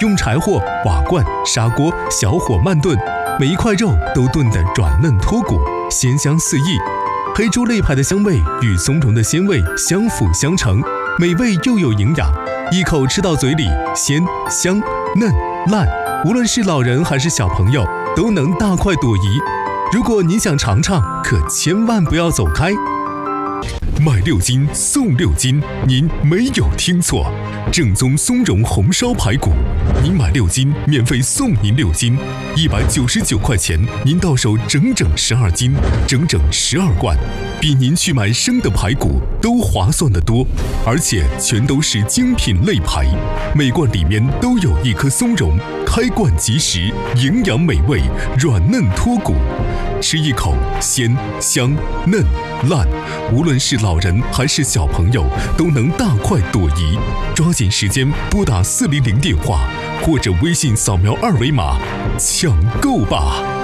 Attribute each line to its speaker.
Speaker 1: 用柴火、瓦罐、砂锅小火慢炖，每一块肉都炖得软嫩脱骨，鲜香四溢。黑猪肋排的香味与松茸的鲜味相辅相成，美味又有营养，一口吃到嘴里鲜香嫩烂，无论是老人还是小朋友都能大快朵颐。如果您想尝尝，可千万不要走开。买6斤送6斤，您没有听错，正宗松茸红烧排骨，您买6斤免费送您6斤，199块钱，您到手整整12斤，整整12罐，比您去买生的排骨都划算得多，而且全都是精品肋排，每罐里面都有一颗松茸，开罐即食，营养美味，软嫩脱骨，吃一口鲜香嫩烂，无论是老人还是小朋友都能大快朵颐。抓紧时间拨打400电话，或者微信扫描2维码抢购吧。